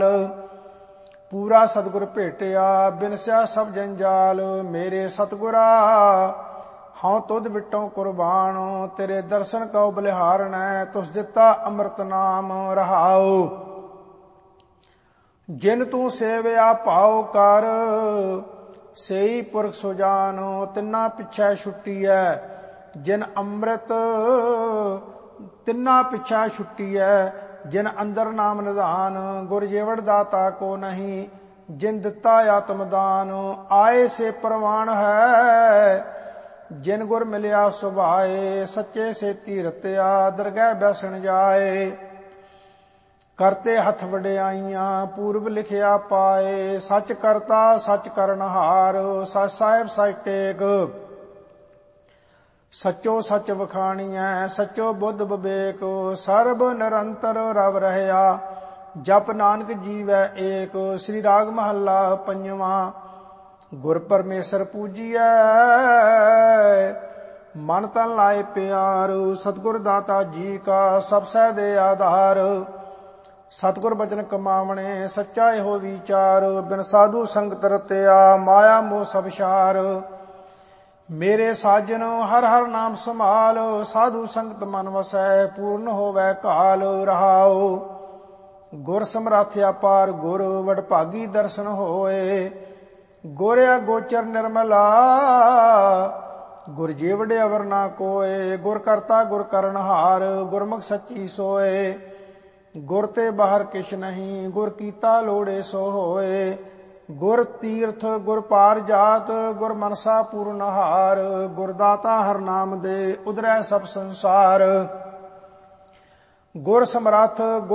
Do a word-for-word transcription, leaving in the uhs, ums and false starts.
ਪੂਰਾ ਸਤਿਗੁਰ ਭੇਟਿਆ ਬਿਨਸਿਆ ਸਭ ਜੰਜਾਲ। ਮੇਰੇ ਸਤਿਗੁਰਾ ਹਉ ਤੁਧ ਵਿਟੋਂ ਕੁਰਬਾਨ, ਤੇਰੇ ਦਰਸ਼ਨ ਕਉ ਬਲਿਹਾਰਣੈ, ਤੁਸ ਦਿੱਤਾ ਅੰਮ੍ਰਿਤ ਨਾਮ ਰਹਾਉ। ਜਿਨ ਤੂੰ ਸੇਵਿਆ ਭਾਉ ਕਰ, ਸੇਈ ਪੁਰਖ ਸੁਜਾਨ, ਤਿੰਨਾ ਪਿਛੈ ਛੁੱਟੀਐ ਜਿਨ ਅੰਮ੍ਰਿਤ, ਤਿੰਨਾ ਪਿਛੈ ਛੁੱਟੀਐ ਜਿਨ ਅੰਦਰ ਨਾਮ ਨਿਧਾਨ। ਗੁਰ ਜੀਵੜ ਦਾਤਾ ਕੋ ਨਹੀਂ, ਜਿਨ ਦਿੱਤਾ ਆਤਮਦਾਨ। ਆਏ ਸੇ ਪ੍ਰਵਾਨ ਹੈ, ਜਿਨ ਗੁਰ ਮਿਲਿਆ ਸੁਭਾਏ। ਸੱਚੇ ਸੇਤੀ ਰਤਿਆ, ਦਰਗਹਿ ਬੈਸਣ ਜਾਏ। ਕਰਤੇ ਹੱਥ ਵਡਿਆਈਆਂ, ਪੂਰਬ ਲਿਖਿਆ ਪਾਏ। ਸੱਚ ਕਰਤਾ ਸੱਚ ਕਰਨਹਾਰ, ਸੱਚ ਸਾਹਿਬ ਸੱਚ ਟੇਕ। ਸੱਚੋ ਸੱਚ ਵਖਾਣੀਐ, ਸੱਚੋ ਬੁੱਧ ਵਿਵੇਕ। ਸਰਬ ਨਿਰੰਤਰ ਰਵ ਰਹਿਆ, ਜਪ ਨਾਨਕ ਜੀਵੈ ਏਕ। ਸ੍ਰੀ ਰਾਗ ਮਹੱਲਾ ਪੰਜਵਾਂ। ਗੁਰ ਪਰਮੇਸ਼ਰ ਪੂਜੀਐ, ਮਨ ਤਨ ਲਾਏ ਪਿਆਰ। ਸਤਿਗੁਰ ਦਾਤਾ ਜੀ ਕਾ ਸਭ ਸਹਿ ਦੇ ਆਧਾਰ। ਸਤਿਗੁਰ ਬਚਨ ਕਮਾਵਣੇ, ਸੱਚਾ ਇਹੋ ਵਿਚਾਰ। ਬਿਨ ਸਾਧੂ ਸੰਗਤ ਰਤਿਆ, ਮਾਇਆ ਮੋਹ ਸਭ ਛਾਰ। ਮੇਰੇ ਸਾਜਨ ਹਰ ਹਰ ਨਾਮ ਸੰਭਾਲ, ਸਾਧੂ ਸੰਗਤ ਮਨ ਵਸੈ, ਪੂਰਨ ਹੋਵੈ ਕਾਲ ਰਹਾਉ। ਗੁਰ ਸਮਰੱਥ ਅਪਾਰ ਗੁਰ, ਵਡਭਾਗੀ ਦਰਸ਼ਨ ਹੋਏ। ਗੁਰਿਆ ਗੋਚਰ ਨਿਰਮਲਾ, ਗੁਰ ਜੀਵੜ ਅਵਰ ਨਾ ਕੋਏ। ਗੁਰ ਕਰਤਾ ਗੁਰ ਕਰਨਹਾਰ, ਗੁਰਮੁਖ ਸੱਚੀ ਸੋਏ। ਗੁਰ ਤੇ ਬਾਹਰ ਕਿਛ ਨਹੀਂ, ਗੁਰ ਕੀਤਾ ਲੋੜੇ ਸੋ ਹੋਏ। ਗੁਰ ਤੀਰਥ ਗੁਰ ਪਾਰ ਜਾਤ, ਗੁਰ ਮਨਸਾ ਪੂਰਨਹਾਰ। ਗੁਰ ਦਾਤਾ ਹਰ ਨਾਮ ਦੇ, ਉਧਰੈ ਸਭ ਸੰਸਾਰ। ਗੁਰ ਸਮਰੱਥ